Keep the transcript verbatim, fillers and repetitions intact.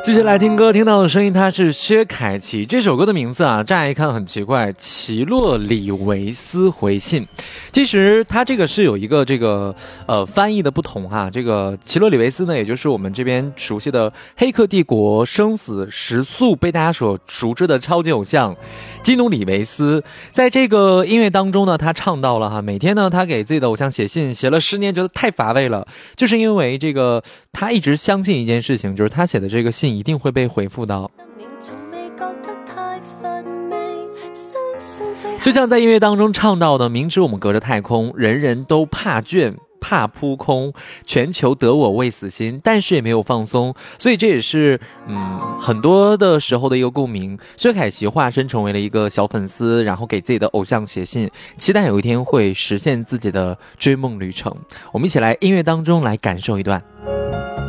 继续来听歌，听到的声音它是薛凯琪。这首歌的名字啊，乍一看很奇怪，奇洛里维斯回信。其实它这个是有一个这个呃翻译的不同哈、啊。这个奇洛里维斯呢，也就是我们这边熟悉的《黑客帝国》生死时速被大家所熟知的超级偶像基努里维斯。在这个音乐当中呢，他唱到了哈，每天呢他给自己的偶像写信，写了十年，觉得太乏味了，就是因为这个他一直相信一件事情，就是他写的这个信一定会被回复到。就像在音乐当中唱到的，明知我们隔着太空，人人都怕倦怕扑空，全球得我未死心，但是也没有放松，所以这也是嗯很多的时候的一个共鸣。薛凯琪化身成为了一个小粉丝，然后给自己的偶像写信，期待有一天会实现自己的追梦旅程。我们一起来音乐当中来感受一段。